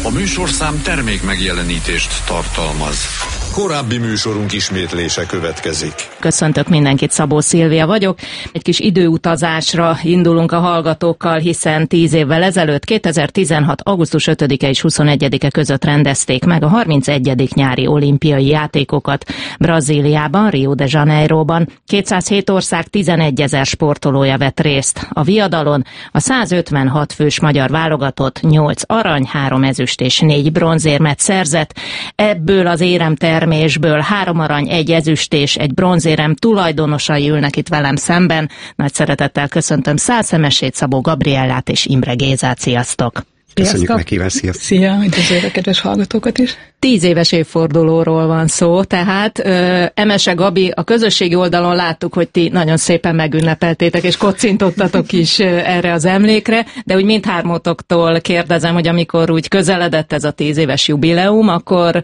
A műsorszám termék megjelenítést tartalmaz. Korábbi műsorunk ismétlése következik. Köszöntök mindenkit, Szabó Szilvia vagyok. Egy kis időutazásra indulunk a hallgatókkal, hiszen 10 évvel ezelőtt, 2016. augusztus 5-e és 21-e között rendezték meg a 31. nyári olimpiai játékokat Brazíliában, Rio de Janeiroban. 207 ország 11 000 sportolója vett részt. A viadalon a 156 fős magyar válogatott 8 arany, 3 ezüst és 4 bronzérmet szerzett. Ebből az éremtermésből 3 arany, 1 ezüst és 1 bronzérem tulajdonosai ülnek itt velem szemben. Nagy szeretettel köszöntöm Szál Szemesét, Szabó Gabriellát és Imre Gézát. Sziasztok! Köszönjük meghívást, sziasztok! Szia, üdvözlök a kedves hallgatókat is! 10 éves évfordulóról van szó, tehát Emese Gabi, a közösségi oldalon láttuk, hogy ti nagyon szépen megünnepeltétek, és kocintottatok is erre az emlékre, de úgy mindhármótoktól kérdezem, hogy amikor úgy közeledett ez a 10 éves jubileum, akkor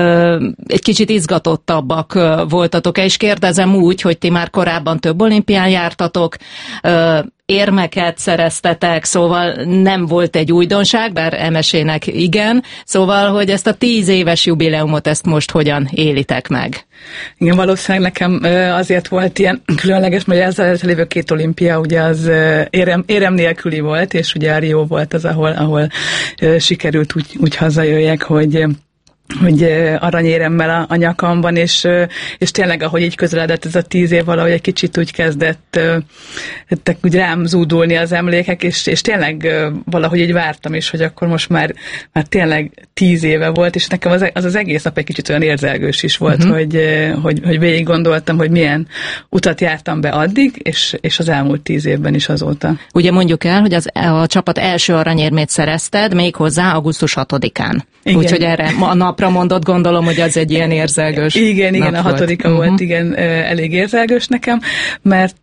egy kicsit izgatottabbak voltatok-e, és kérdezem úgy, hogy ti már korábban több olimpián jártatok, érmeket szereztetek, szóval nem volt egy újdonság, bár Emesének igen, szóval, hogy ezt a 10 éves jubileumot, ezt most hogyan élitek meg? Igen, valószínűleg nekem azért volt ilyen különleges, mert ezzel lévő 2 olimpia ugye az érem nélküli volt, és ugye a Rio volt az, ahol sikerült úgy hazajöjjek, hogy aranyéremmel a nyakamban, és tényleg, ahogy így közeledett ez a 10 év, valahogy egy kicsit úgy kezdett úgy rám zúdulni az emlékek, és tényleg valahogy így vártam is, hogy akkor most már tényleg 10 éve volt, és nekem az egész nap egy kicsit olyan érzelgős is volt, hogy végig gondoltam, hogy milyen utat jártam be addig, és az elmúlt 10 évben is azóta. Ugye mondjuk el, hogy a csapat első aranyérmét szerezted, méghozzá augusztus 6-án. Úgyhogy erre a napra mondott, gondolom, hogy az egy ilyen érzelgős Igen, a 6-a volt, igen, elég érzelgős nekem, mert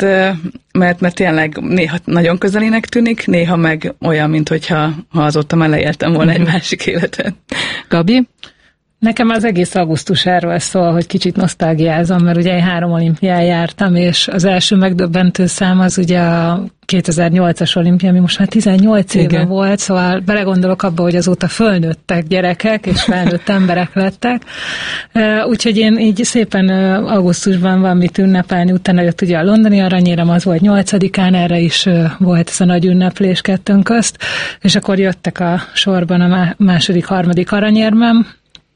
tényleg néha nagyon közelének tűnik, néha meg olyan, mintha azóta már leéltem volna egy másik életet. Gabi? Nekem az egész augusztus erről szól, hogy kicsit nosztalgiázom, mert ugye 3 olimpián jártam, és az első megdöbbentő szám az ugye a 2008-as olimpia, ami most már 18 éve volt, szóval belegondolok abba, hogy azóta fölnőttek gyerekek, és felnőtt emberek lettek. Úgyhogy én így szépen augusztusban van mit ünnepelni, utána jött ugye a londoni aranyérem, az volt 8-án, erre is volt ez a nagy ünneplés kettőnk közt, és akkor jöttek a sorban a második, harmadik aranyérmem.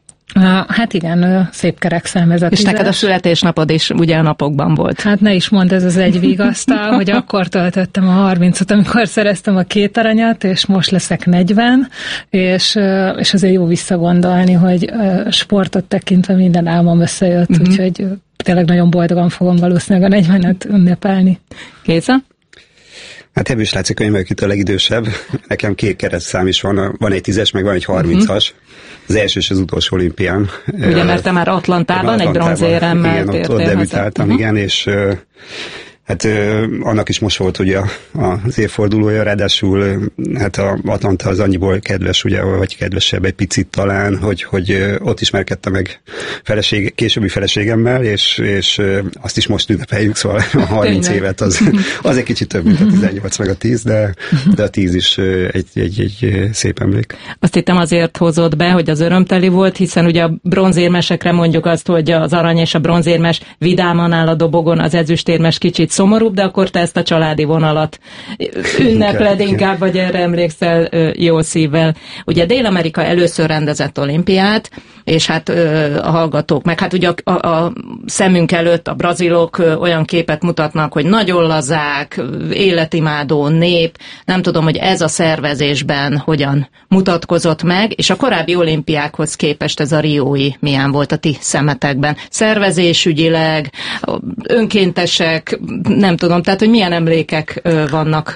Hát igen, szép kerek szám ez a 10-es. És neked a születésnapod is ugye a napokban volt. Hát ne is mondd, ez az egy vigasztal, hogy akkor töltöttem a 30-ot, amikor szereztem a 2 aranyat, és most leszek 40, és azért jó visszagondolni, hogy sportot tekintve minden álmom összejött, úgyhogy tényleg nagyon boldogan fogom valószínűleg a 40-et ünnepelni. Géza? Hát ebből is látszik, hogy én vagyok itt a legidősebb. Nekem 2 keresztszám is van egy 10-es, meg van egy 30-as. Az első és az utolsó olimpián. Ugye, mert te már Atlantában egy bronzéremmel tértél. Igen, ott debütáltam, igen, és hát annak is most volt ugye az évfordulója, ráadásul hát a Atlanta az annyiból kedves, ugye, vagy kedvesebb egy picit talán, hogy ott ismerkedtem meg későbbi feleségemmel, és azt is most ünnepeljük, szóval a 30 évet az egy kicsit több, mint a 18 meg a 10, de a 10 is egy szép emlék. Azt hittem azért hozott be, hogy az örömteli volt, hiszen ugye a bronzérmesekre mondjuk azt, hogy az arany és a bronzérmes vidáman áll a dobogon, az ezüstérmes kicsit szomorúbb, de akkor te ezt a családi vonalat ünnepled inkább, vagy erre emlékszel jó szívvel. Ugye Dél-Amerika először rendezett olimpiát, és hát a hallgatók, meg hát ugye a szemünk előtt a brazilok olyan képet mutatnak, hogy nagyon lazák, életimádó nép, nem tudom, hogy ez a szervezésben hogyan mutatkozott meg, és a korábbi olimpiákhoz képest ez a riói milyen volt a ti szemetekben? Szervezésügyileg, önkéntesek, nem tudom, tehát, hogy milyen emlékek vannak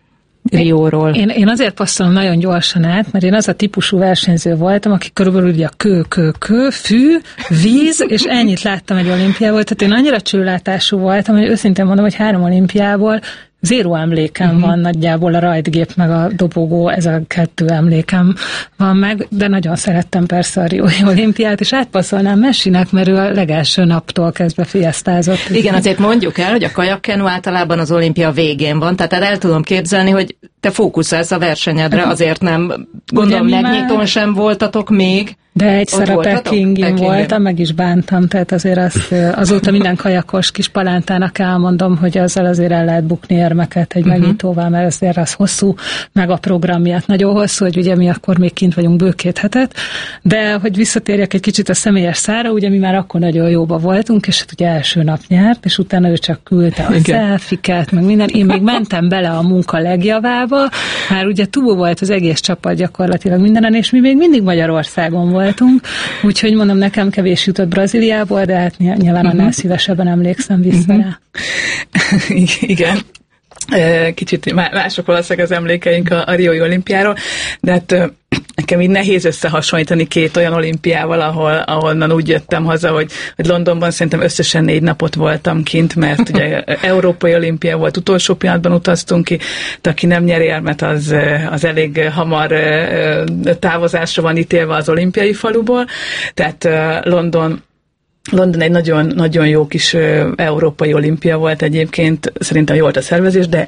Rióról. Én azért passzolom nagyon gyorsan át, mert én az a típusú versenyző voltam, aki körülbelül ugye a kő, fű, víz, és ennyit láttam egy olimpiából, tehát én annyira csőlátású voltam, hogy őszintén mondom, hogy 3 olimpiából 0 emlékem van nagyjából, a rajtgép meg a dobogó, ez a 2 emlékem van meg, de nagyon szerettem persze a Riói olimpiát, és átpasszolnám Messinek, mert ő a legelső naptól kezdve fiesztázott. Igen, azért mondjuk el, hogy a kajakkenu általában az olimpia végén van, tehát el tudom képzelni, hogy te fókuszálsz a versenyedre, azért nem, gondolom megnyitón sem voltatok még. De egyszer a Pekingin voltam, meg is bántam, tehát azért azóta minden kajakos kis palántának elmondom, hogy azzal azért el lehet bukni érmeket egy megnyitóval, mert azért az hosszú, meg a program miatt nagyon hosszú, hogy ugye mi akkor még kint vagyunk bő 2 hetet, de hogy visszatérjek egy kicsit a személyes szára, ugye mi már akkor nagyon jóba voltunk, és hát ugye első nap nyert, és utána ő csak küldte a selfiket, meg minden. Én még mentem bele a munka legjavába, már ugye túl volt az egész csapat gyakorlatilag mindenen, és mi még mindig Magyarországon voltunk, úgyhogy mondom, nekem kevés jutott Brazíliából, de hát nyilván annál szívesebben emlékszem vissza rá. Igen. Kicsit mások valószínűleg az emlékeink a Riói olimpiáról, de hát nekem így nehéz összehasonlítani 2 olyan olimpiával, ahonnan úgy jöttem haza, hogy Londonban szerintem összesen 4 napot voltam kint, mert ugye Európai Olimpia volt, utolsó pillanatban utaztunk ki, de aki nem nyer érmet, az elég hamar távozásra van ítélve az olimpiai faluból, tehát London egy nagyon, nagyon jó kis európai olimpia volt egyébként, szerintem jó volt a szervezés, de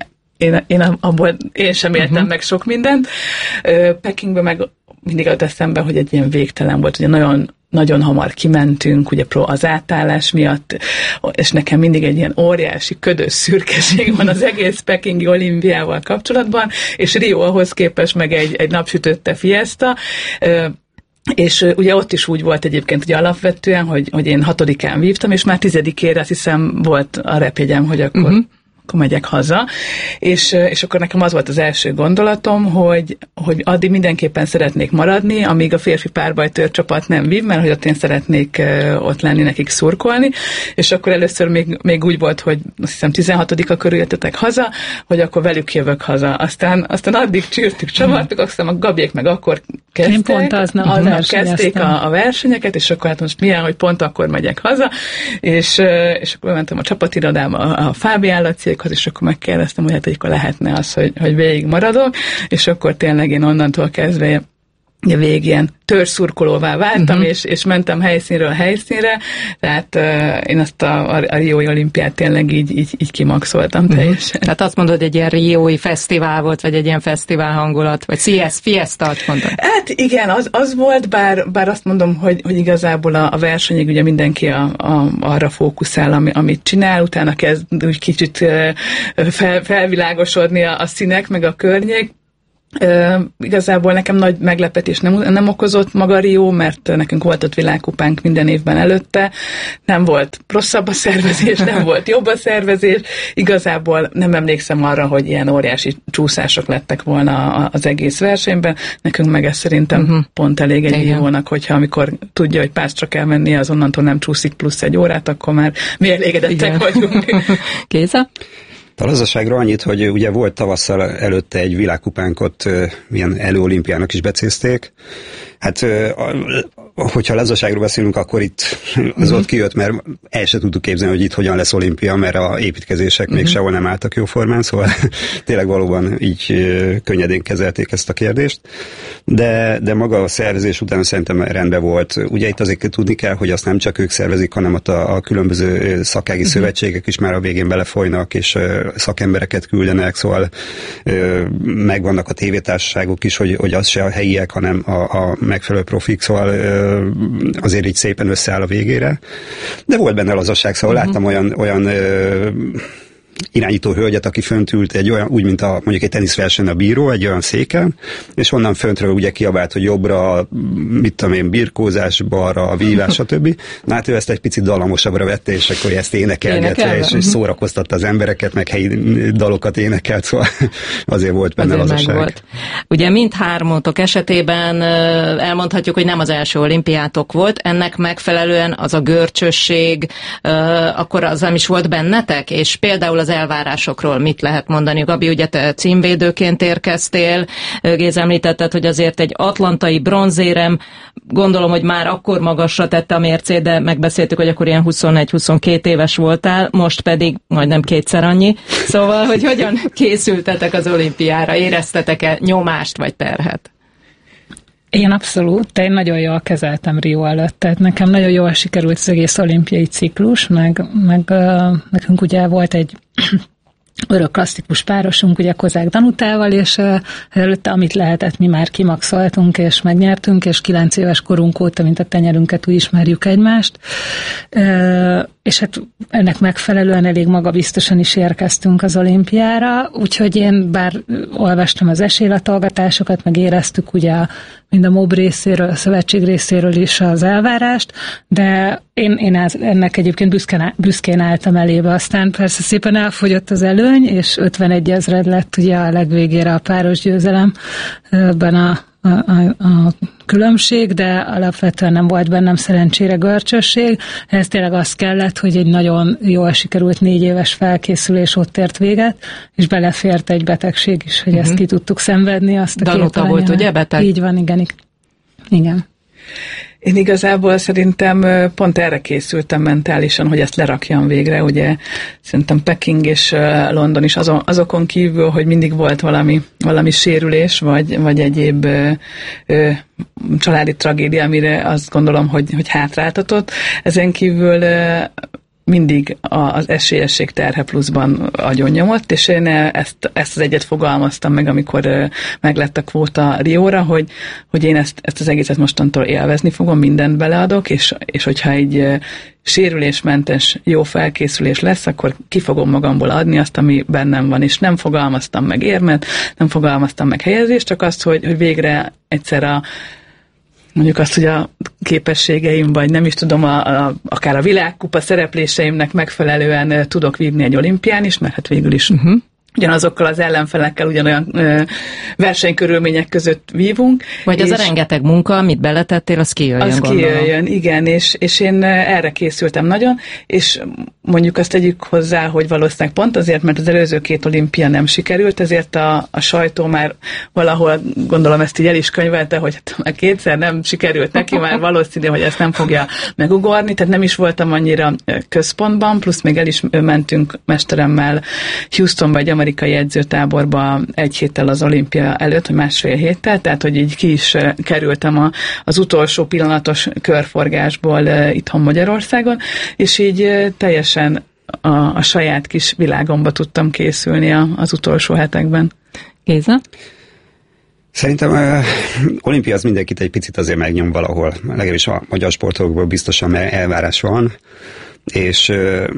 én sem éltem meg sok mindent. Pekingben meg mindig ott eszembe, hogy egy ilyen végtelen volt, ugye nagyon, nagyon hamar kimentünk, ugye az átállás miatt, és nekem mindig egy ilyen óriási, ködös szürkeség van az egész pekingi olimpiával kapcsolatban, és Rio ahhoz képest meg egy napsütötte fiesta, és ugye ott is úgy volt egyébként ugye alapvetően, hogy én 6-án vívtam, és már 10-ére azt hiszem volt a repjegyem, hogy akkor megyek haza, és akkor nekem az volt az első gondolatom, hogy addig mindenképpen szeretnék maradni, amíg a férfi párbajtőr csapat nem vív, mert hogy ott én szeretnék ott lenni, nekik szurkolni, és akkor először még úgy volt, hogy azt hiszem 16-a körül jöttetek haza, hogy akkor velük jövök haza. Aztán addig csűrtük, csavartuk, aztán a Gabiék meg akkor kezdték, kezdték a versenyeket, és akkor hát most milyen, hogy pont akkor megyek haza, és akkor mentem a csapatirodába a Fábián Laciékhoz, és akkor megkérdeztem, hogy hát akkor lehetne az, hogy végig maradok, és akkor tényleg én onnantól kezdve végig ilyen törzszurkolóvá váltam, és mentem helyszínről helyszínre, tehát én azt a Riói olimpiát tényleg így kimaxoltam teljesen. Tehát azt mondod, egy ilyen Riói fesztivál volt, vagy egy ilyen fesztivál hangulat, vagy fiesta, azt mondod? Hát igen, az volt, bár azt mondom, hogy igazából a versenyig ugye mindenki arra fókuszál, amit csinál, utána kezd úgy kicsit felvilágosodni a színek, meg a környék. Igazából nekem nagy meglepetés nem okozott maga Rio, mert nekünk volt ott világkupánk minden évben előtte, nem volt rosszabb a szervezés, nem volt jobb a szervezés, igazából nem emlékszem arra, hogy ilyen óriási csúszások lettek volna az egész versenyben, nekünk meg ez szerintem pont elég egy hívónak, hogyha amikor tudja, hogy pásztra kell mennie, az onnantól nem csúszik plusz 1 órát, akkor már mi elégedettek vagyunk. Kéza? A lazaságra annyit, hogy ugye volt tavasszal előtte egy világkupánkot, milyen előolimpiának is becézték. Hát, hogyha lazaságról beszélünk, akkor itt az ott kijött, mert el se tudtuk képzelni, hogy itt hogyan lesz olimpia, mert a építkezések még sehol nem álltak jóformán, szóval tényleg valóban így könnyedén kezelték ezt a kérdést. De maga a szervezés után szerintem rendben volt. Ugye itt azért tudni kell, hogy azt nem csak ők szervezik, hanem ott a különböző szakági szövetségek is már a végén belefolynak, és szakembereket küldenek, szóval megvannak a tévétársaságok is, hogy az se a helyiek, hanem a megfelelő profik, szóval azért így szépen összeáll a végére. De volt benne lazaság, szóval láttam olyan irányító hölgyet, aki fönt ült egy olyan, úgy, mint mondjuk egy teniszverseny a bíró, egy olyan széken, és onnan föntről ugye kiabált, hogy jobbra, mit tudom én, birkózás, balra, vívás, stb. Na hát ő ezt egy picit dalamosabbra vette, és akkor ezt énekelgetve, és szórakoztatta az embereket, meg helyi dalokat énekelt, szóval azért volt benne lazaság. Ugye mindhármatok esetében elmondhatjuk, hogy nem az első olimpiátok volt, ennek megfelelően az a görcsösség, akkor az nem is volt bennetek, és például az elvárásokról mit lehet mondani? Gabi, ugye te címvédőként érkeztél, Géza említetted, hogy azért egy atlantai bronzérem, gondolom, hogy már akkor magasra tette a mércét, de megbeszéltük, hogy akkor ilyen 21-22 éves voltál, most pedig majdnem kétszer annyi. Szóval, hogy hogyan készültetek az olimpiára? Éreztetek-e nyomást vagy terhet? Én abszolút, én nagyon jól kezeltem Rio előtt, tehát nekem nagyon jól sikerült az egész olimpiai ciklus, meg nekünk ugye volt egy örök klasszikus párosunk, ugye Kozák Danutával, és előtte, amit lehetett, mi már kimaxoltunk, és megnyertünk, és 9 éves korunk óta, mint a tenyerünket, úgy ismerjük egymást. És hát ennek megfelelően elég magabiztosan is érkeztünk az olimpiára, úgyhogy én bár olvastam az esélylatolgatásokat, meg éreztük ugye mind a MOB részéről, a szövetség részéről is az elvárást, de én ennek egyébként büszkén álltam elébe, aztán persze szépen elfogyott az előny, és 51 000 lett ugye a legvégére a páros győzelem ebben a különbség, de alapvetően nem volt bennem szerencsére görcsösség. Ez tényleg az kellett, hogy egy nagyon jól sikerült 4 éves felkészülés ott ért véget, és belefért egy betegség is, hogy ezt ki tudtuk szenvedni. Azt a Danuta volt, ugye, beteg? Így van, igen. Én igazából szerintem pont erre készültem mentálisan, hogy ezt lerakjam végre, ugye szerintem Peking és London is azokon kívül, hogy mindig volt valami sérülés, vagy egyéb családi tragédia, amire azt gondolom, hogy hátráltatott. Ezen kívül mindig az esélyesség terhe pluszban agyonnyomott, és én ezt az egyet fogalmaztam meg, amikor meglett a kvóta Rióra, hogy én ezt az egészet mostantól élvezni fogom, mindent beleadok, és hogyha egy sérülésmentes jó felkészülés lesz, akkor ki fogom magamból adni azt, ami bennem van, és nem fogalmaztam meg érmet, nem fogalmaztam meg helyezést, csak azt, hogy végre egyszer mondjuk azt, hogy a képességeim, vagy nem is tudom, akár a világkupa szerepléseimnek megfelelően tudok vívni egy olimpián is, mert hát végül is ugyanazokkal az ellenfelekkel ugyanolyan versenykörülmények között vívunk. Vagy az a rengeteg munka, amit beletettél, az kijöjjön, az gondolom. Kijöjjön, igen, és én erre készültem nagyon, és mondjuk azt tegyük hozzá, hogy valószínűleg pont azért, mert az előző 2 olimpia nem sikerült, ezért a sajtó már valahol, gondolom ezt így el is könyvelte, hogy már 2-szer nem sikerült neki, már valószínű, hogy ezt nem fogja megugorni, tehát nem is voltam annyira központban, plusz még el is mentünk mesteremmel Houstonba, egy amerikai edzőtáborba 1 héttel az olimpia előtt, vagy 1,5 héttel, tehát hogy így ki is kerültem az utolsó pillanatos körforgásból itthon Magyarországon, és így teljesen a saját kis világomba tudtam készülni az utolsó hetekben. Géza? Szerintem olimpia az mindenkit egy picit azért megnyom valahol, legalábbis a magyar sportolókból biztosan elvárás van, és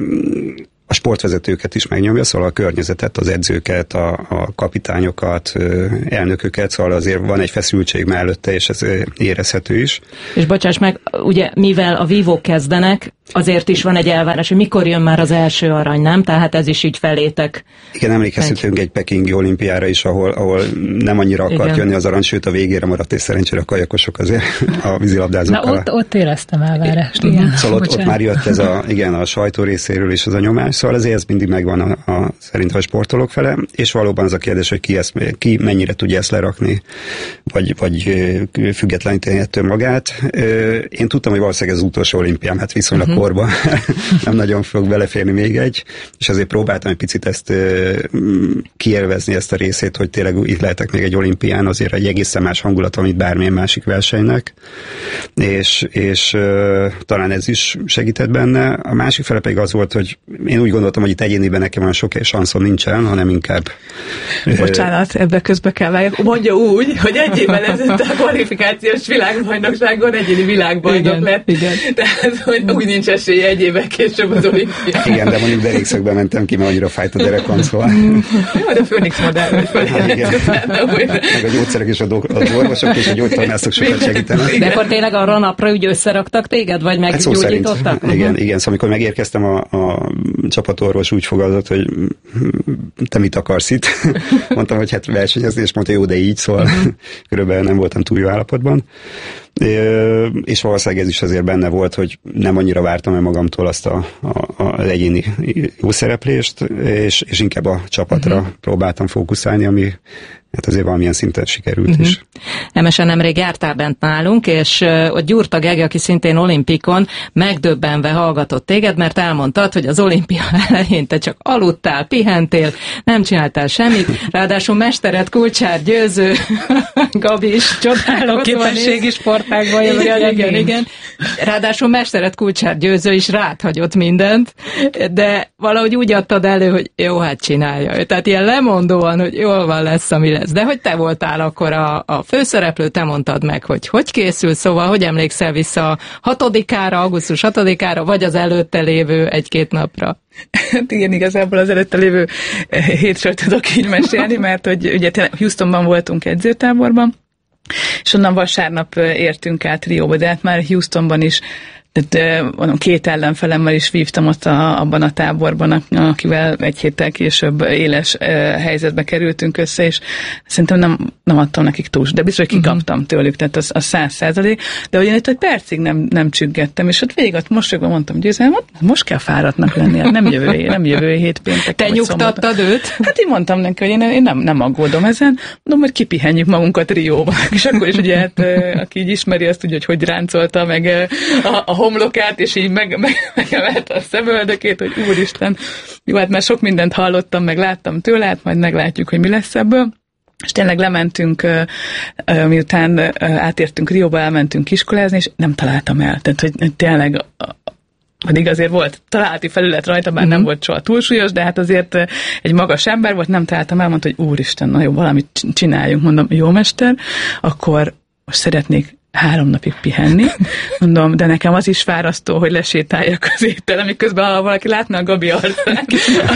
a sportvezetőket is megnyomja, szóval a környezetet, az edzőket, a kapitányokat, elnököket, szóval azért van egy feszültség mellette, és ez érezhető is. És bocsáss meg, ugye mivel a vívók kezdenek, azért is van egy elvárás, hogy mikor jön már az első arany, nem? Tehát ez is így felétek. Igen, emlékezhetünk egy pekingi olimpiára is, ahol nem annyira akart jönni az arany, sőt a végére maradt, és szerencsére a kajakosok azért a vízilabdázókkal. Na ott éreztem elvárást, igen. Szóval ott már jött ez a sajtó részéről is az a nyomás, szóval azért ez mindig megvan szerintem a sportolók fele, és valóban az a kérdés, hogy ki mennyire tudja ezt lerakni, vagy függetleníteni ettől magát. Én tudtam, hogy valószínűleg ez az utolsó olimpiám, hát viszonylag korban nem nagyon fogok beleférni még egy, és azért próbáltam egy picit ezt kielvezni, ezt a részét, hogy tényleg itt lehetek még egy olimpián, azért egy egészen más hangulat, mint bármilyen másik versenynek, és talán ez is segített benne. A másik fele pedig az volt, hogy én úgy gondoltam, hogy itt egyéniben nekem olyan sok szanszom nincsen, hanem inkább... Bocsánat, ebbe közbe kell váljak. Mondja úgy, hogy egy évvel ezelőtt a kvalifikációs világbajnokságon egyéni világbajnok lett. Igen. Tehát, hogy úgy nincs esélye egy évvel később az olimpián. Igen, de mondjuk derékszögben mentem ki, mert annyira fájt a derekon, szóval... Jó, de a Phoenix modell, hogy meg a gyógyszerek és az orvosok és a gyógytornászok sokat segítenek. De akkor tényleg arra a napra úgy összeraktak téged, vagy meggyógyítottak? Hát igen, szóval amikor megérkeztem, a csapatorvos úgy fogadott, hogy te mit akarsz itt? Mondtam, hogy hát versenyezni, és mondta, jó, de így, szóval körülbelül nem voltam túl jó állapotban. És valószínűleg ez is azért benne volt, hogy nem annyira vártam el magamtól azt a egyéni jó szereplést, és inkább a csapatra próbáltam fókuszálni, ami hát azért valamilyen szinten sikerült is. Nemesen nemrég jártál bent nálunk, és ott Gyurta Gege, aki szintén olimpikon, megdöbbenve hallgatott téged, mert elmondtad, hogy az olimpia elején te csak aludtál, pihentél, nem csináltál semmit, ráadásul mestered Kulcsár Győző, Gabi is csodáló képességi sportágban jövök. Igen. Ráadásul mestered Kulcsár Győző is rád hagyott mindent, de valahogy úgy adtad elő, hogy jó, hát csinálja. Tehát ilyen lemondóan, hogy jól van, lesz, ami lesz. De hogy te voltál akkor a főszereplő, te mondtad meg, hogy készül, szóval hogy emlékszel vissza a 6-ára, augusztus 6-ára, vagy az előtte lévő 1-2 napra? Hát igen, igazából az előtte lévő hétről tudok így mesélni, mert hogy ugye Houstonban voltunk edzőtáborban, és onnan vasárnap értünk át Rióba, de hát már Houstonban is, tehát mondom, 2 ellenfelemmel is vívtam ott abban a táborban, akivel 1 héttel később éles helyzetbe kerültünk össze, és szerintem nem adtam nekik túl, de biztos, hogy kikaptam tőlük, tehát az 100%, de ugyan itt egy percig nem csüggettem, és ott végig ott mosolyogva mondtam, hogy most kell fáradtnak lenni, hát nem jövő hét péntek. Te nyugtattad őt? Hát én mondtam neki, hogy én nem aggódom ezen, mondom, hogy kipihenjük magunkat Rióba, és akkor is ugye, hát, aki így ismeri, azt tudja, hogy ráncolta meg a homlokát, és így megemelte a szemöldökét, hogy úristen, jó, hát már sok mindent hallottam, meg láttam tőle, hát majd meglátjuk, hogy mi lesz ebből. És tényleg lementünk, miután átértünk Rióba, elmentünk iskolázni, és nem találtam el. Tehát, hogy tényleg pedig azért volt találati felület rajta, bár nem volt soha túlsúlyos, de hát azért egy magas ember volt, nem találtam el, mondta, hogy úristen, na jó, valamit csináljunk. Mondom, jó mester, akkor most szeretnék 3 napig pihenni. Mondom, de nekem az is fárasztó, hogy lesétáljak az étterem, miközben ha valaki látna a Gabi arcát,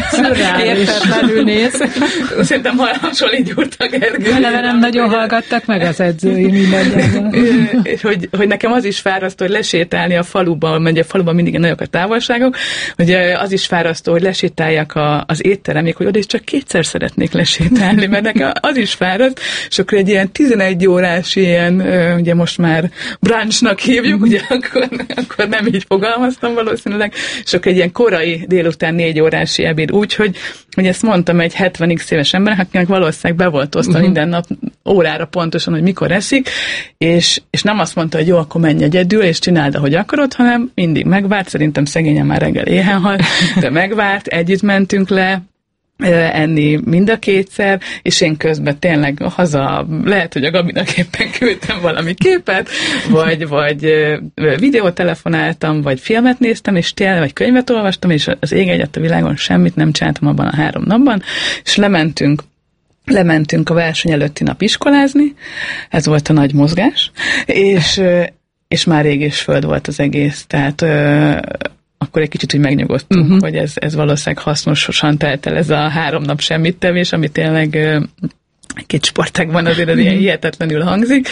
értetlenül néz. Szerintem hasonlít Gyurta Gergő. Eleve nem nagyon hallgattak meg az edzői mindannyian. hogy nekem az is fárasztó, hogy lesétálni a faluban, mert a faluban mindig nagyok a távolságok, hogy az is fárasztó, hogy lesétáljak az étteremig, hogy oda is csak 2-szer szeretnék lesétálni, mert nekem az is fáraszt, és akkor egy ilyen 11 órás ilyen, ugye most már brunchnak hívjuk, ugye akkor nem így fogalmaztam valószínűleg, és akkor egy ilyen korai délután 4 órási ebéd, úgyhogy ezt mondtam egy 70x éves embernek, akinek valószínűleg be volt osztva minden nap órára pontosan, hogy mikor eszik, és nem azt mondta, hogy jó, akkor menj egyedül, és csináld, ahogy akarod, hanem mindig megvárt, szerintem szegényen már reggel éhen hal, de megvárt, együtt mentünk le, enni mind a 2-szer, és én közben tényleg haza, lehet, hogy a Gabinak éppen küldtem valami képet, vagy videótelefonáltam, vagy filmet néztem, és tényleg, vagy könyvet olvastam, és az ég egyet a világon semmit nem csináltam abban a 3 napban, és lementünk a verseny előtti nap iskolázni, ez volt a nagy mozgás, és már ég és föld volt az egész, tehát akkor egy kicsit úgy megnyugodtunk, hogy ez valószínűleg hasznosan telt el ez a 3 nap semmit tevés, ami tényleg egy sportágban azért az ilyen hihetetlenül hangzik,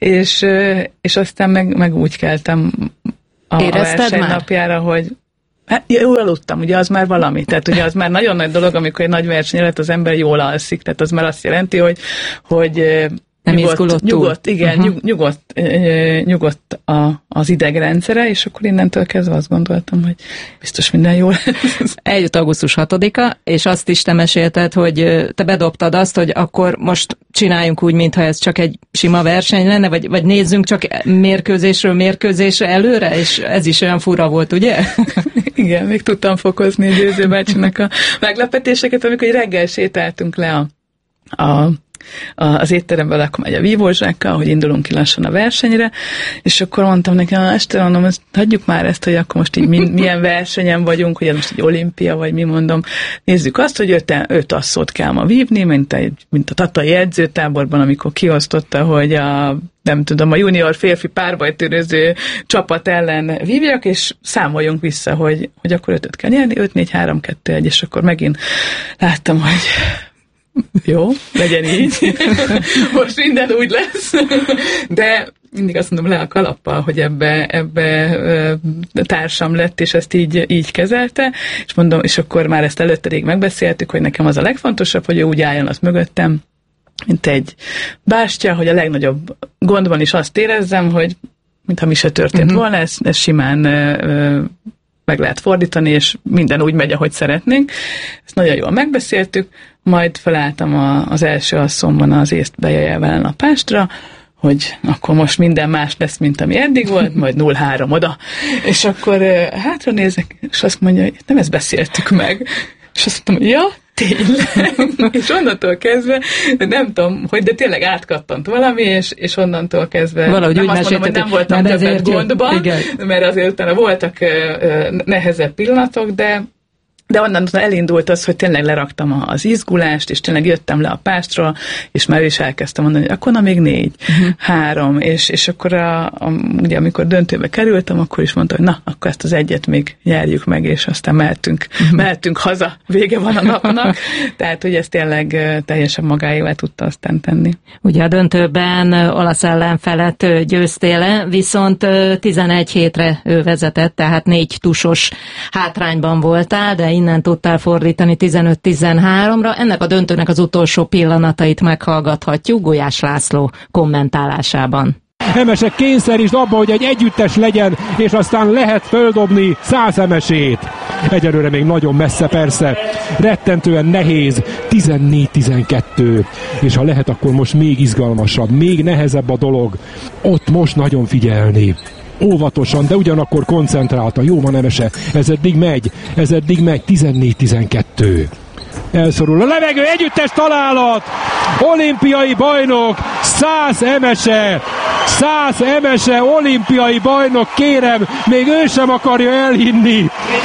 és aztán meg úgy keltem a verseny napjára, hogy hát, jól aludtam, ugye az már valami, tehát ugye az már nagyon nagy dolog, amikor egy nagy verseny előtt az ember jól alszik, tehát az már azt jelenti, hogy nyugodt, igen, nyugodt az idegrendszere, és akkor innentől kezdve azt gondoltam, hogy biztos minden jól lesz. Eljött augusztus 6-a, és azt is te mesélted, hogy te bedobtad azt, hogy akkor most csináljunk úgy, mintha ez csak egy sima verseny lenne, vagy nézzünk csak mérkőzésről mérkőzésre előre, és ez is olyan fura volt, ugye? Igen, még tudtam fokozni Győző bácsinak a meglepetéseket, amikor reggel sétáltunk le az étteremből, akkor megy a vívózsákkal, hogy indulunk ki lassan a versenyre, és akkor mondtam neki, este mondom, hagyjuk már ezt, hogy akkor most így milyen versenyen vagyunk, hogy ez most egy olimpia, vagy mi mondom. Nézzük azt, hogy 5 asszót kell ma vívni, mint a tatai edzőtáborban, amikor kiosztotta, hogy a junior férfi párbajtőröző csapat ellen vívjak, és számoljunk vissza, hogy akkor 5-öt kell nyerni, 5, 4, 3, 2, 1, és akkor megint láttam, hogy jó, legyen így. Most minden úgy lesz. De mindig azt mondom, le a kalappal, hogy ebbe társam lett, és ezt így kezelte, és mondom, és akkor már ezt előtte rég megbeszéltük, hogy nekem az a legfontosabb, hogy ő úgy álljon ott mögöttem, mint egy bástya, hogy a legnagyobb gondban is azt érezzem, hogy mintha mi se történt volna, ez simán meg lehet fordítani, és minden úgy megy, ahogy szeretnénk. Ezt nagyon jól megbeszéltük, majd felálltam az első asszomban az észt bejöjjelvel a Pástra, hogy akkor most minden más lesz, mint ami eddig volt, majd 0-3 oda. És akkor hátra nézek, és azt mondja, hogy nem ezt beszéltük meg. És azt mondtam, hogy ja, tényleg. És onnantól kezdve, nem tudom, hogy de tényleg átkattant valami, és onnantól kezdve valahogy nem azt mondom, hogy nem voltam többet gondban, mert azért utána voltak nehezebb pillanatok, de onnantól elindult az, hogy tényleg leraktam az izgulást, és tényleg jöttem le a Pástról, és már is elkezdtem mondani, hogy akkor még 4, 3, és akkor ugye amikor döntőbe kerültem, akkor is mondta, hogy na, akkor ezt az egyet még járjuk meg, és aztán mehetünk haza, vége van a napnak. Tehát, hogy ezt tényleg teljesen magáévá tudta aztán tenni. Ugye a döntőben olasz ellenfelet győztél, viszont 11 hétre ő vezetett, tehát 4 tusos hátrányban voltál, de innen tudtál fordítani 15-13-ra. Ennek a döntőnek az utolsó pillanatait meghallgathatjuk Gulyás László kommentálásában. Emesek kényszerítsd abba, hogy egy együttes legyen, és aztán lehet földobni 100 emesét. Egyelőre még nagyon messze persze, rettentően nehéz, 14-12, és ha lehet, akkor most még izgalmasabb, még nehezebb a dolog. Ott most nagyon figyelni. Óvatosan, de ugyanakkor koncentráltan. Jó van, Emese, ez eddig megy, 14-12. Elszorul a levegő, együttes találat! Olimpiai bajnok, 100 Emese! 100 Emese, olimpiai bajnok, kérem, még ő sem akarja elhinni.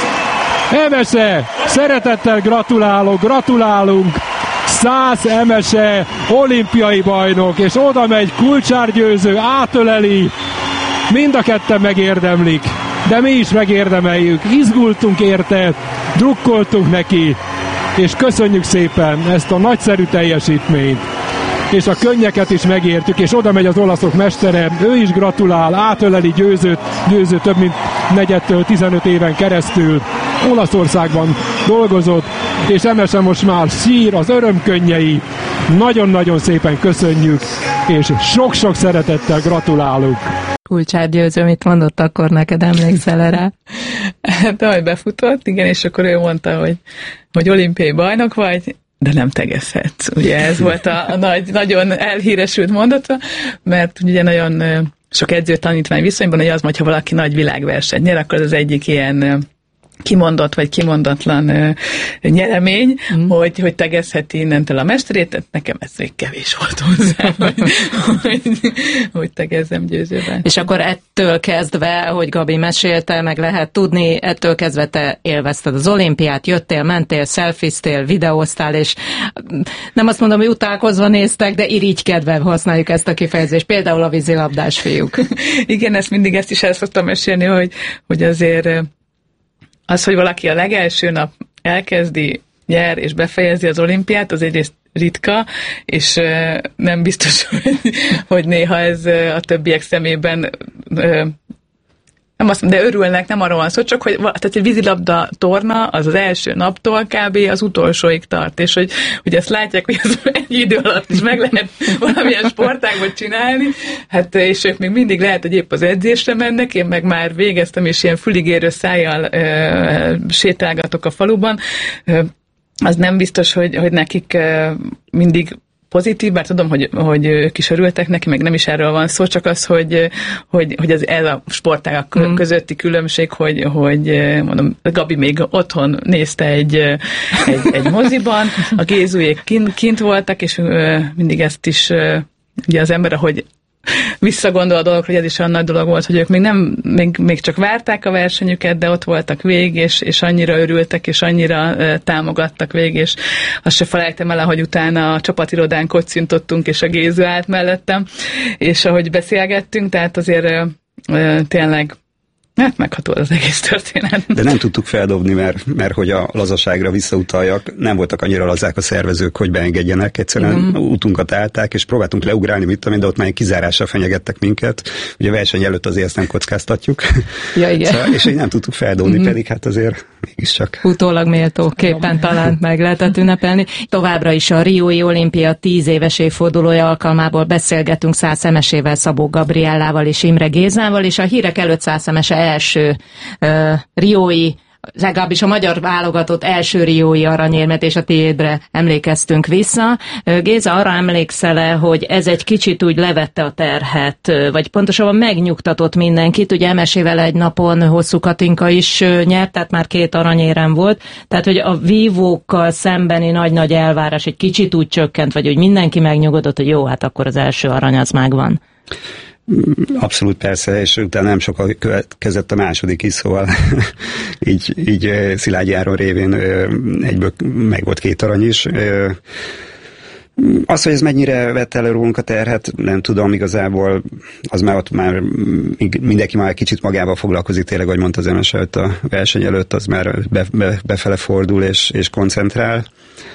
Emese, szeretettel gratulálunk! 100 Emese, olimpiai bajnok, és oda megy kulcsárgyőző, átöleli. Mind a ketten megérdemlik, de mi is megérdemeljük. Izgultunk érte, drukkoltunk neki, és köszönjük szépen ezt a nagyszerű teljesítményt. És a könnyeket is megértük, és oda megy az olaszok mestere, ő is gratulál, átöleli győző több mint 4-15 éven keresztül. Olaszországban dolgozott, és Emese most már sír, az örömkönnyei. Nagyon-nagyon szépen köszönjük, és sok-sok szeretettel gratulálunk. Kulcsár Győző, mit mondott akkor neked, emlékszel erre? De hogy befutott, igen, és akkor ő mondta, hogy olimpiai bajnok vagy, de nem tegezhetsz. Ugye ez volt a nagyon elhíresült mondata, mert ugye nagyon sok edző-tanítvány viszonyban, hogy az, hogyha valaki nagy világversenyt nyer, akkor az egyik ilyen kimondott vagy kimondatlan nyeremény, hogy tegezheti innentől a mesterét, nekem ez még kevés volt hozzá, hogy tegezzem győzőben. És akkor ettől kezdve, hogy Gabi mesélte, meg lehet tudni, ettől kezdve te élvezted az olimpiát, jöttél, mentél, szelfiztél, videóztál, és nem azt mondom, hogy utálkozva néztek, de irigykedve használjuk ezt a kifejezést, például a vízilabdás fiúk. Igen, ezt is el szoktam mesélni, hogy azért az, hogy valaki a legelső nap elkezdi, nyer és befejezi az olimpiát, az egyrészt ritka, és nem biztos, hogy néha ez a többiek szemében nem azt mondom, de örülnek, nem arról van szó, csak hogy tehát egy vízilabda torna az első naptól kb. Az utolsóig tart, és hogy ezt látják, hogy ez egy idő alatt is meg lehet valamilyen sportágban csinálni, hát és ők még mindig lehet, hogy épp az edzésre mennek, én meg már végeztem, és ilyen füligérő szájjal sétálgatok a faluban, az nem biztos, hogy nekik mindig pozitív, bár tudom, hogy ők is örültek neki, meg nem is erről van szó, csak az, hogy ez a sportágak közötti különbség, hogy mondom, Gabi még otthon nézte egy moziban, a Gézujék kint voltak, és mindig ezt is ugye az ember, ahogy visszagondol a dolog, hogy ez is olyan nagy dolog volt, hogy ők még csak várták a versenyüket, de ott voltak végig, és annyira örültek, és annyira támogattak végig, és azt se felejtem el, hogy utána a csapatirodán kocintottunk, és a Gézu állt mellettem, és ahogy beszélgettünk, tehát azért tényleg Hát megható az egész történet. De nem tudtuk feldobni, mert hogy a lazaságra visszautaljak, nem voltak annyira lazák a szervezők, hogy beengedjenek. Egyszerűen útunkat állták, és próbáltunk leugrálni, de ott már kizárással fenyegettek minket. Ugye a verseny előtt azért ezt nem kockáztatjuk. Ja, igen. Szóval, és így nem tudtuk feldobni, pedig hát azért mégiscsak. Utólag méltóképpen talán meg lehetett ünnepelni. Továbbra is a Riói olimpia 10 éves évfordulója alkalmából beszélgetünk Szász Emesével, Szabó Gabriellával és Imre Gézával, és a hírek előtt Szász Emese első riói, legalábbis a magyar válogatott első riói aranyérmet, és a tiédre emlékeztünk vissza. Géza, arra emlékszel-e, hogy ez egy kicsit úgy levette a terhet, vagy pontosabban megnyugtatott mindenkit? Ugye Emesével egy napon Hosszú Katinka is nyert, tehát már 2 aranyérem volt. Tehát, hogy a vívókkal szembeni nagy-nagy elvárás egy kicsit úgy csökkent, vagy hogy mindenki megnyugodott, hogy jó, hát akkor az első arany az megvan. Abszolút persze, és utána nem sokkal következett a második is, szóval így Szilágyi Áron révén egyből meg volt 2 arany is. Az, hogy ez mennyire vett el rólunk a terhet, nem tudom igazából, az már ott már mindenki már kicsit magával foglalkozik, tényleg, ahogy mondta az Emese, hogy a verseny előtt az már befele fordul és koncentrál.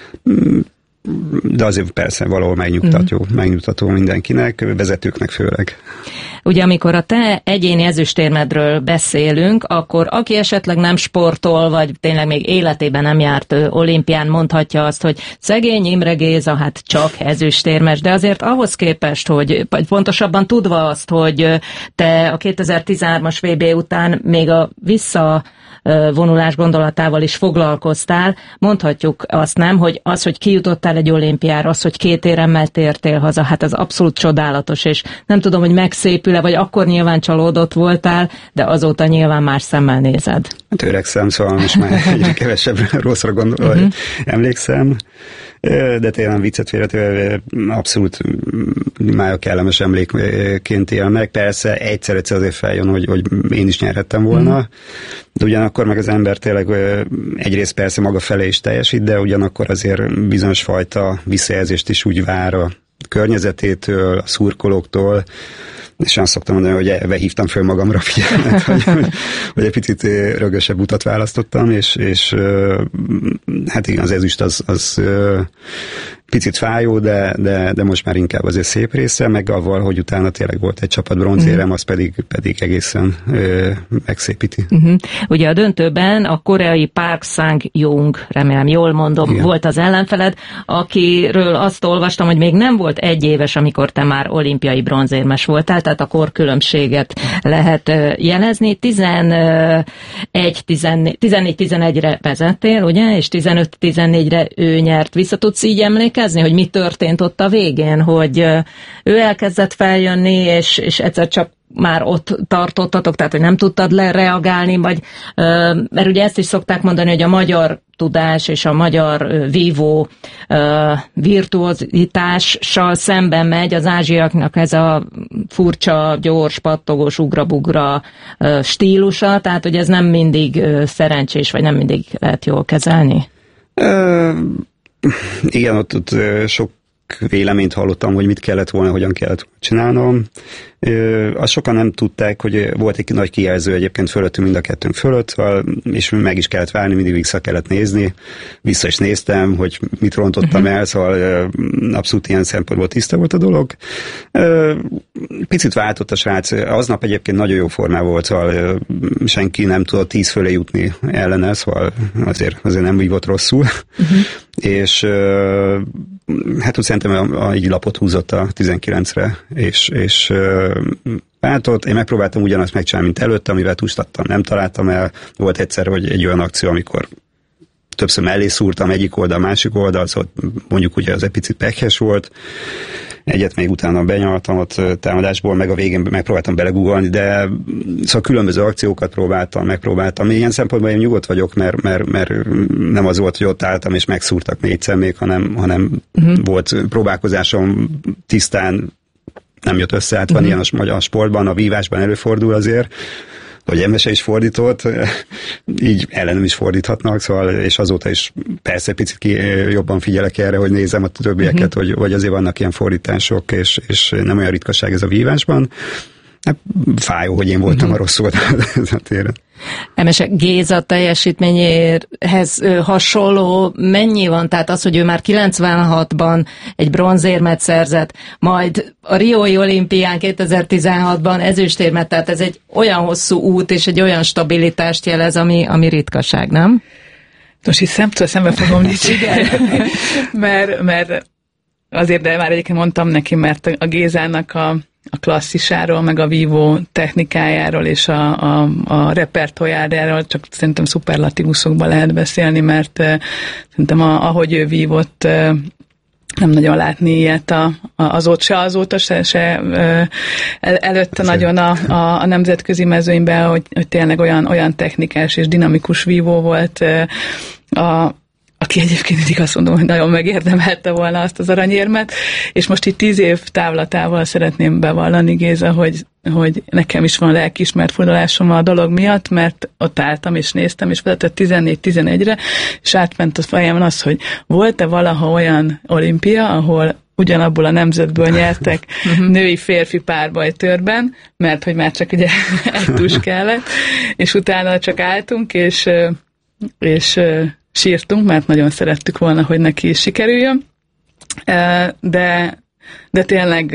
De azért persze valahol megnyugtató mindenkinek, vezetőknek főleg. Ugye amikor a te egyéni ezüstérmedről beszélünk, akkor aki esetleg nem sportol, vagy tényleg még életében nem járt olimpián, mondhatja azt, hogy szegény Imre Géza, hát csak ezüstérmes, de azért ahhoz képest, hogy pontosabban tudva azt, hogy te a 2013-as VB után még a visszavonulás gondolatával is foglalkoztál, mondhatjuk azt nem, hogy az, hogy kijutottál egy olimpiára, az, hogy 2 éremmel tértél haza, hát az abszolút csodálatos, és nem tudom, hogy megszépül-e, vagy akkor nyilván csalódott voltál, de azóta nyilván más szemmel nézed. Hát öregszem, szóval most már egyre kevesebb rosszra emlékszem, de tényleg viccet félretéve abszolút már kellemes emlékként él meg. Persze egyszer azért feljön, hogy én is nyerhettem volna, de ugyanakkor meg az ember tényleg egyrészt persze maga felé is teljesít, de ugyanakkor azért bizonyos fajta visszajelzést is úgy vár a környezetétől, a szurkolóktól, és azt szoktam mondani, hogy ebbe hívtam föl magamra a figyelmet, hogy egy picit rögösebb utat választottam, és hát igen, az ezüst az picit fájó, de most már inkább azért szép része, meg avval, hogy utána tényleg volt egy csapat bronzérem, az pedig egészen megszépíti. Ugye a döntőben a koreai Park Sang-jung, remélem jól mondom, igen, volt az ellenfeled, akiről azt olvastam, hogy még nem volt 1 éves, amikor te már olimpiai bronzérmes voltál, tehát a korkülönbséget lehet jelezni. 14-11-re vezettél, ugye, és 15-14-re ő nyert. Vissza tudsz így emlékezni, hogy mi történt ott a végén, hogy ő elkezdett feljönni, és egyszer csak már ott tartottatok, tehát hogy nem tudtad lereagálni, vagy, mert ugye ezt is szokták mondani, hogy a magyar tudás és a magyar vívó virtuozitással szemben megy az ázsiaknak ez a furcsa, gyors, pattogós, ugrabugra stílusa, tehát hogy ez nem mindig szerencsés, vagy nem mindig lehet jól kezelni? Igen, ott sok véleményt hallottam, hogy mit kellett volna, hogyan kellett csinálnom. Azt sokan nem tudták, hogy volt egy nagy kijelző egyébként fölöttünk, mind a kettőnk fölött, és meg is kellett várni, mindig vissza kellett nézni. Vissza is néztem, hogy mit rontottam el, szóval abszolút ilyen szempontból tiszta volt a dolog. Picit váltott a srác. Aznap egyébként nagyon jó formában volt, szóval senki nem tudott 10 fölé jutni ellene, szóval azért nem úgy volt rosszul. És hát úgy szerintem egy lapot húzott a 19-re, és váltott. Én megpróbáltam ugyanazt megcsinálni, mint előtte, amivel tustattam, nem találtam el. Volt egyszer, hogy egy olyan akció, amikor többször mellé szúrtam egyik oldal, másik oldal, szóval mondjuk ugye az egy picit pekhes volt. Egyet még utána benyaltam ott támadásból, meg a végén megpróbáltam belegugolni, de szóval különböző akciókat megpróbáltam. Ilyen szempontból én nyugodt vagyok, mert nem az volt, hogy ott álltam és megszúrtak 4-szer még, hanem volt próbálkozásom, tisztán nem jött össze, hát van ilyen a sportban, a vívásban előfordul azért, hogy Emese is fordított, így ellenem is fordíthatnak, szóval, és azóta is persze picit jobban figyelek erre, hogy nézem a többieket, hogy azért vannak ilyen fordítások, és nem olyan ritkaság ez a vívásban. fájó, hogy én voltam a rossz oldal ezen a téren. Emese Géza teljesítményéhez hasonló mennyi van? Tehát az, hogy ő már 96-ban egy bronzérmet szerzett, majd a Riói olimpián 2016-ban ezüstérmet, tehát ez egy olyan hosszú út és egy olyan stabilitást jelez, ami ritkaság, nem? Most is szembe fogom dicségetni, mert azért, de már egyébként mondtam neki, mert a Gézának a klasszisáról, meg a vívó technikájáról és a repertoárjáról csak szerintem szuperlatívuszokban lehet beszélni, mert szerintem ahogy ő vívott, nem nagyon látni ilyet azóta se előtte nagyon a nemzetközi mezőnyben, hogy tényleg olyan technikás és dinamikus vívó volt, aki egyébként mindig azt mondom, hogy nagyon megérdemelte volna azt az aranyérmet, és most itt 10 év távlatával szeretném bevallani, Géza, hogy nekem is van lelkiismert fordulásom a dolog miatt, mert ott álltam és néztem, és vezetett 14-11-re, és átment a fejemben az, hogy volt-e valaha olyan olimpia, ahol ugyanabból a nemzetből nyertek női-férfi párbajtőrben, mert hogy már csak ugye egy tus kellett, és utána csak álltunk, és sírtunk, mert nagyon szerettük volna, hogy neki is sikerüljön, de tényleg